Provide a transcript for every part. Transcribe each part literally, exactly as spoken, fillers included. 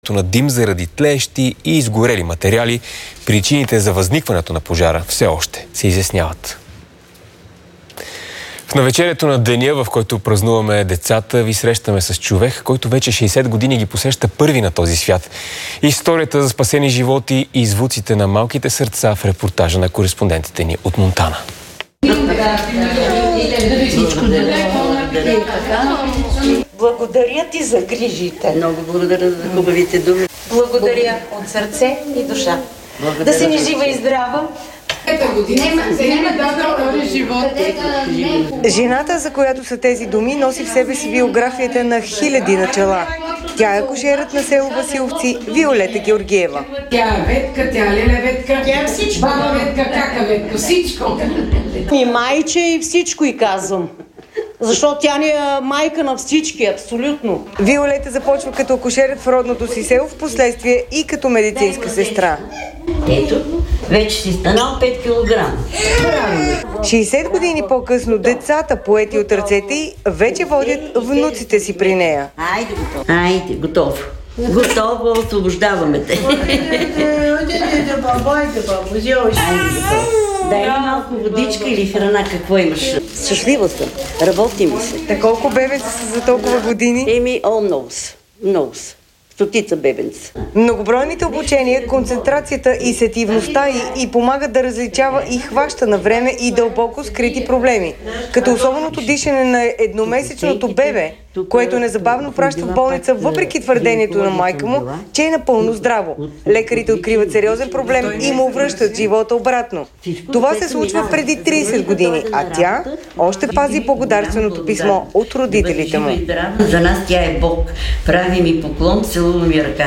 на дим заради тлеещи и изгорели материали, причините за възникването на пожара все още се изясняват. В навечерието на деня, в който празнуваме децата, ви срещаме с човек, който вече шейсет години ги посеща първи на този свят. Историята за спасени животи и звуците на малките сърца в репортажа на кореспондентите ни от Монтана. Благодаря ти за грижите. Много благодаря за хубавите думи. Благодаря от сърце и душа. Благодаря. Да си ни жива и здрава. Жената, за която са тези думи, носи в себе си биографията на хиляди начала. Тя е акушерът на село Василовци Виолета Георгиева. Тя е ветка, тя е леле ветка, тя е всичко. Баба ветка, кака ветка, всичко. И майче и всичко и казвам. Защото тя ни е майка на всички, абсолютно. Виолета започва като акушерът в родното си село, в последствие и като медицинска сестра. Ето, вече си станал пет килограма. шейсет години по-късно децата, поети от ръцете й, вече водят внуците си при нея. Айде, готово. Айде, готово. Готово, освобождаваме те. Айде, готово. Дай ли малко водичка или храна, какво имаш? Щастлива съм. Работи ми се. Та колко бебеца са за толкова години? Еми, о, много са. Много са. Стотица бебенца. Многобройните обучения, концентрацията и сетивността й и помагат да различава и хваща на време и дълбоко скрити проблеми. Като особеното дишане на едномесечното бебе, което незабавно праща в болница, въпреки твърдението на майка му, че е напълно здраво. Лекарите откриват сериозен проблем и му връщат живота обратно. Това се случва преди трийсет години, а тя още пази благодарственото писмо от родителите му. За нас тя е Бог. Прави ми поклон, целува ми ръка.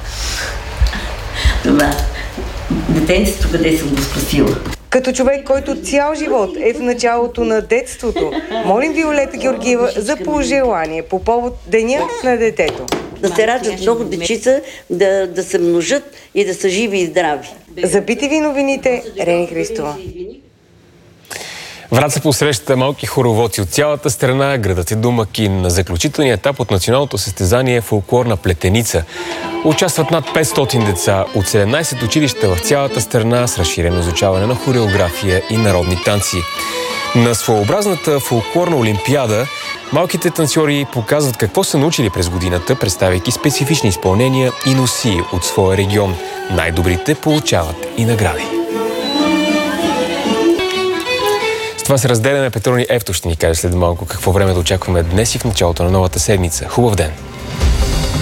Това. Детенцето, къде съм го спасила. Като човек, който цял живот е в началото на детството, молим Виолета Георгиева за пожелание по повод Деня на детето. Да се раждат много дечица, да, да се множат и да са живи и здрави. За би ти ви новините, Рени Христова. Враца посреща малки хоровоци от цялата страна. Градът е домакин на заключителния етап от националното състезание Фолклорна плетеница. Участват над петстотин деца от седемнайсет училища в цялата страна с разширено изучаване на хореография и народни танци. На своеобразната фолклорна олимпиада малките танцори показват какво са научили през годината, представяйки специфични изпълнения и носии от своя регион. Най-добрите получават и награди. С това се разделяме. Петрони Евто ще ни каже след малко какво време да очакваме днес и в началото на новата седмица. Хубав ден!